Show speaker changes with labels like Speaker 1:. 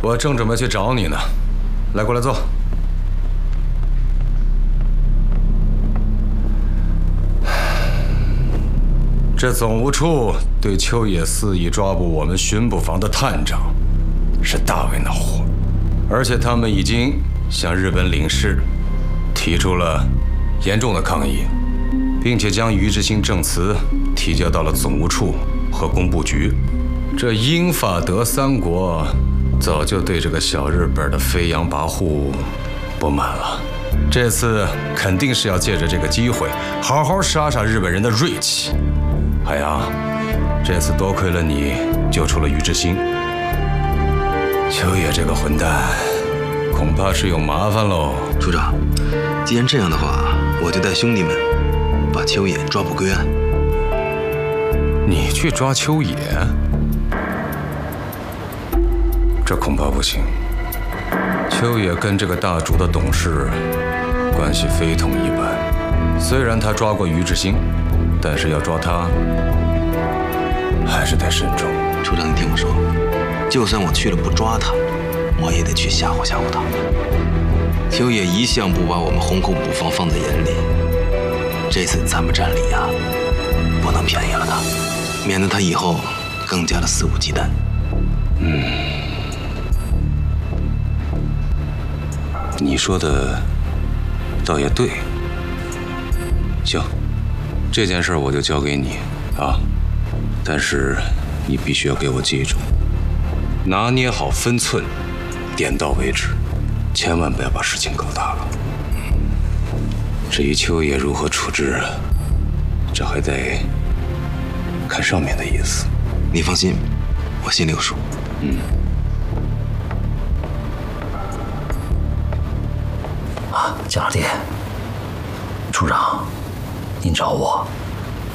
Speaker 1: 我正准备去找你呢，来，过来坐。这总务处对秋野肆意抓捕我们巡捕房的探长，是大为恼火，而且他们已经向日本领事提出了严重的抗议，并且将于志兴证词提交到了总务处和工部局。这英法德三国早就对这个小日本的飞扬跋扈不满了，这次肯定是要借着这个机会好好杀杀日本人的锐气。海洋，这次多亏了你救出了于志兴，秋野这个混蛋恐怕是有麻烦喽。
Speaker 2: 处长，既然这样的话，我就带兄弟们把秋野抓捕归案。
Speaker 1: 你去抓秋野？这恐怕不行。秋野跟这个大竹的董事关系非同一般，虽然他抓过于志兴，但是要抓他还是得慎重。
Speaker 2: 处长，你听我说，就算我去了不抓他，我也得去吓唬吓唬他。秋野一向不把我们红口捕方放在眼里，这次咱们占理啊，不能便宜了他，免得他以后更加的肆无忌惮。
Speaker 1: 你说的倒也对。行，这件事我就交给你啊，但是你必须要给我记住，拿捏好分寸，点到为止，千万不要把事情搞大了。至于秋野如何处置，这还得看上面的意思。
Speaker 2: 你放心，我心里有数。
Speaker 3: 蒋老弟，处长，您找我。